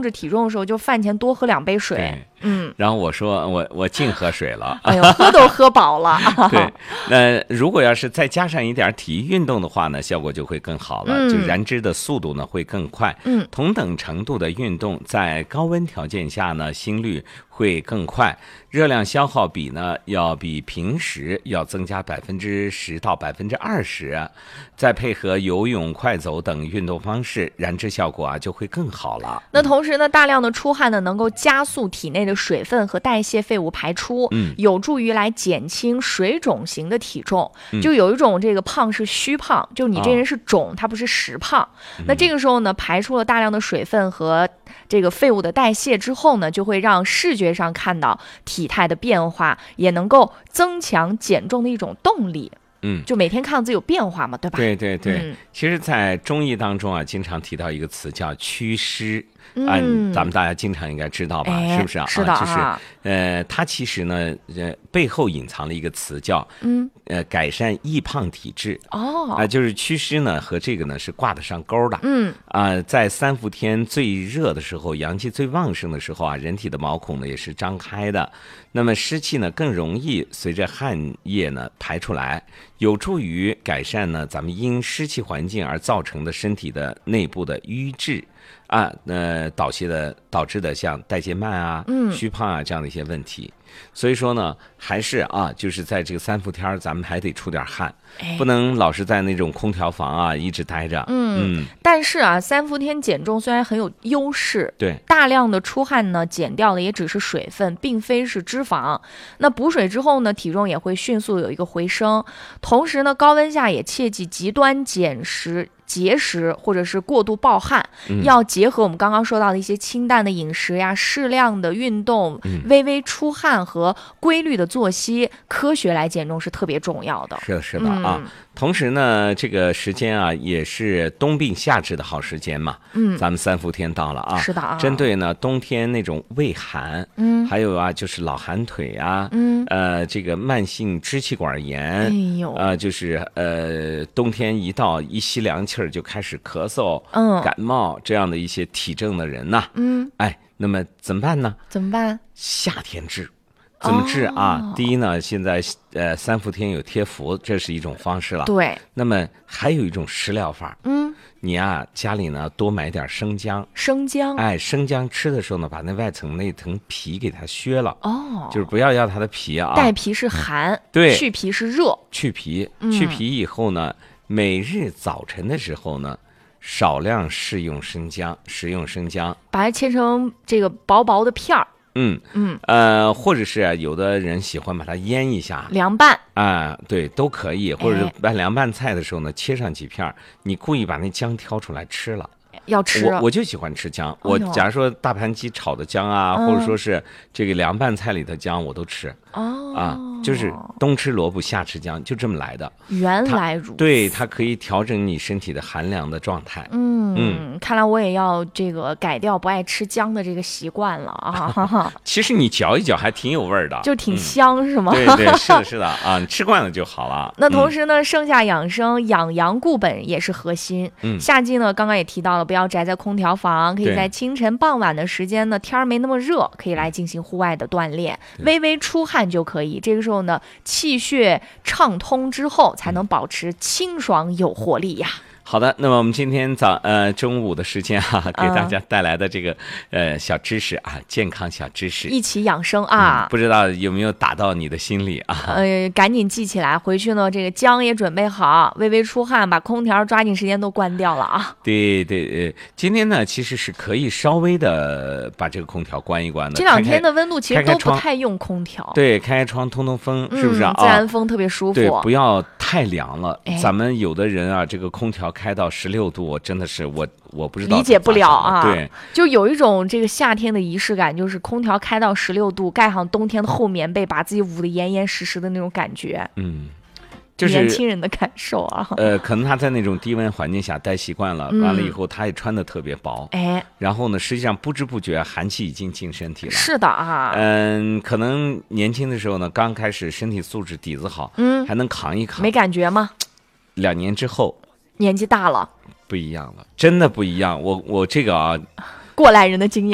制体重的时候，就饭前多喝2杯水。 然后我说我净喝水了， 哎呦，喝都喝饱了。 对，那如果要是再加上一点体育运动的话呢，效果就会更好了，就燃脂的速度呢会更快。同等程度的运动，在高温条件下呢，心率会更快，热量消耗比呢要比平时要增加10%到20%，再配合游泳、快走等运动方式，燃脂效果就会更好了。 那同时呢，大量的出汗呢，能够加速体内的水分和代谢废物排出，有助于来减轻水肿型的体重。就有一种这个胖是虚胖，就你这人是肿，它不是实胖。那这个时候呢，排出了大量的水分和这个废物的代谢之后呢，就会让视觉上看到体态的变化，也能够增强减重的一种动力。就每天看到自己有变化嘛，对吧？ 对对对，其实，在中医当中经常提到一个词叫祛湿。咱们大家经常应该知道吧，是不是啊？ 是的， 就是它其实呢，背后隐藏了一个词叫改善易胖体质。就是祛湿呢和这个呢是挂得上钩的。在3伏天最热的时候，阳气最旺盛的时候人体的毛孔呢也是张开的，那么湿气呢更容易随着汗液呢排出来，有助于改善呢咱们因湿气环境而造成的身体的内部的瘀滞。导致的像代谢慢虚胖这样的一些问题。所以说呢，还是就是在这个3伏天咱们还得出点汗，不能老是在那种空调房一直待着。 但是3伏天减重虽然很有优势， 对， 大量的出汗呢，减掉的也只是水分，并非是脂肪。那补水之后呢，体重也会迅速有一个回升。同时呢，高温下也切忌极端节食或者是过度暴汗，要结合我们刚刚说到的一些清淡的饮食呀、适量的运动、微微出汗和规律的作息，科学来减重是特别重要的。 是的同时呢，这个时间也是冬病夏治的好时间嘛。咱们3伏天到了是的针对呢冬天那种畏寒，还有就是老寒腿这个慢性支气管炎，就是冬天一到一吸凉气儿就开始咳嗽、感冒这样的一些体症的人呐，那么怎么办呢？夏天治。怎么治第一呢，现在3伏天有贴服，这是一种方式了。 对。 那么还有一种食疗法。你家里呢多买点生姜。生姜吃的时候呢，把那外层那层皮给它削了。就是不要它的皮带皮是寒， 对， 去皮是热。 去皮以后呢，每日早晨的时候呢，少量食用生姜， 把它切成这个薄薄的片儿。 或者是有的人喜欢把它腌一下， 凉拌对，都可以。或者是拌凉拌菜的时候呢，切上几片，你故意把那姜挑出来吃了。 要吃我就喜欢吃姜。我假如说大盘鸡炒的姜或者说是这个凉拌菜里的姜，我都吃。就是冬吃萝卜夏吃姜，就这么来的。 原来如此。 对，它可以调整你身体的寒凉的状态。 看来我也要这个改掉不爱吃姜的这个习惯了其实你嚼一嚼还挺有味儿的， 就挺香，是吗？ 对，是的你吃惯了就好了。 那同时呢，盛夏养生，养阳固本也是核心。夏季呢，刚刚也提到了，不要宅在空调房，可以在清晨傍晚的时间呢，天儿没那么热，可以来进行户外的锻炼，微微出汗就可以。这个时候呢，气血畅通之后，才能保持清爽有活力呀。 好的，那么我们今天中午的时间给大家带来的这个小知识健康小知识， 一起养生不知道有没有打到你的心里赶紧记起来，回去呢这个姜也准备好，微微出汗，把空调抓紧时间都关掉了对，今天呢其实是可以稍微的把这个空调关一关的。 这2天的温度其实都不太用空调， 对，开窗通通风，是不是自然风特别舒服。 对，不要太凉了。咱们有的人这个空调开到16度，我真的是我不知道， 理解不了对， 就有一种这个夏天的仪式感，就是空调开到16度，盖上冬天的厚棉被，把自己捂得严严实实的那种感觉。就是年轻人的感受可能他在那种低温环境下待习惯了，完了以后他也穿得特别薄，然后呢，实际上不知不觉寒气已经进身体了。 是的可能年轻的时候呢，刚开始身体素质底子好，还能扛一扛， 没感觉吗 ？2年之后， 年纪大了， 不一样了，真的不一样。我这个过来人的经验。